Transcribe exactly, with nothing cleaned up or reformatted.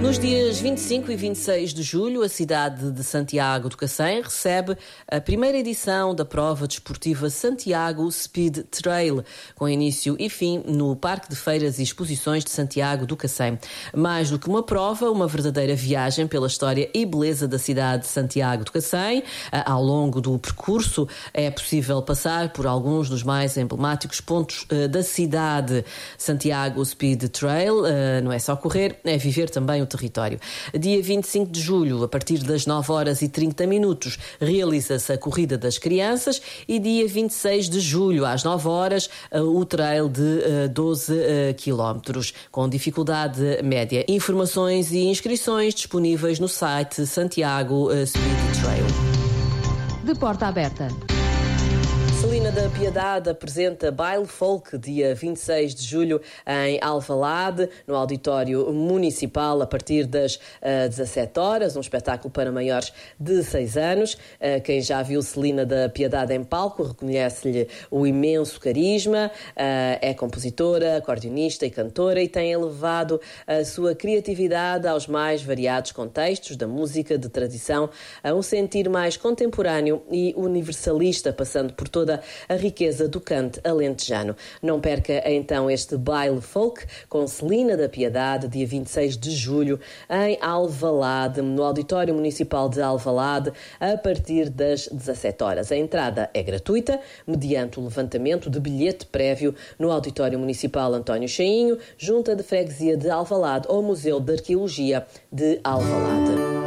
Nos dias vinte e cinco e vinte e seis de julho, a cidade de Santiago do Cacém recebe a primeira edição da prova desportiva Santiago Speed Trail, com início e fim no Parque de Feiras e Exposições de Santiago do Cacém. Mais do que uma prova, uma verdadeira viagem pela história e beleza da cidade de Santiago do Cacém. Ao longo do percurso é possível passar por alguns dos mais emblemáticos pontos da cidade. Santiago Speed Trail não é só correr, é viver também o território. Dia vinte e cinco de julho, a partir das nove horas e trinta minutos, realiza-se a Corrida das Crianças e dia vinte e seis de julho, às nove horas, o trail de doze quilómetros, com dificuldade média. Informações e inscrições disponíveis no site Santiago Speed Trail. De porta aberta. Celina da Piedade apresenta Baile Folk dia vinte e seis de julho em Alvalade, no Auditório Municipal, a partir das uh, dezassete horas, um espetáculo para maiores de seis anos. Uh, quem já viu Celina da Piedade em palco reconhece-lhe o imenso carisma, uh, é compositora, acordeonista e cantora e tem elevado a sua criatividade aos mais variados contextos da música de tradição, a um sentir mais contemporâneo e universalista, passando por toda a riqueza do cante alentejano. Não perca então este baile folk com Celina da Piedade, dia vinte e seis de julho, em Alvalade, no Auditório Municipal de Alvalade, a partir das dezassete horas. A entrada é gratuita, mediante o levantamento de bilhete prévio no Auditório Municipal António Chainho, Junta de Freguesia de Alvalade ou Museu de Arqueologia de Alvalade.